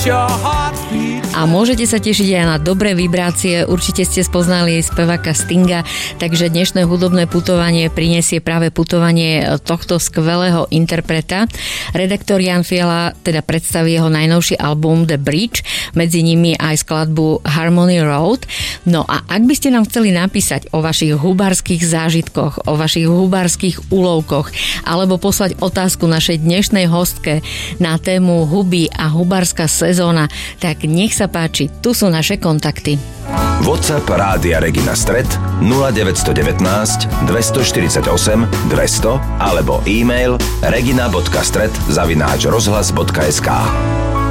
A môžete sa tešiť aj na dobré vibrácie. Určite ste spoznali speváka Stinga, takže dnešné hudobné putovanie prinesie práve putovanie tohto skvelého interpreta. Redaktor Jan Fiala teda predstaví jeho najnovší album The Bridge, medzi nimi aj skladbu Harmony Road. No a ak by ste nám chceli napísať o vašich hubárskych zážitkoch, o vašich hubárskych úlovkoch, alebo poslať otázku našej dnešnej hostke na tému huby a hubárska sezóna, tak nech sa páči, tu sú naše kontakty. WhatsApp Rádia Regina Stret 0919 248 200 alebo e-mail regina.stret@rozhlas.sk.